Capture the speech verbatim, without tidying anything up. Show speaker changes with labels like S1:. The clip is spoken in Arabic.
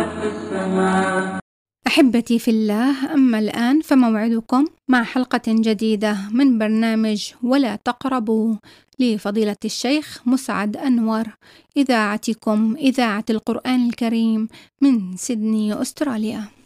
S1: في السماء.
S2: أحبتي في الله، أما الآن فموعدكم مع حلقة جديدة من برنامج ولا تقربوا لفضيلة الشيخ مسعد أنور، إذاعتكم إذاعة القرآن الكريم من سيدني أستراليا.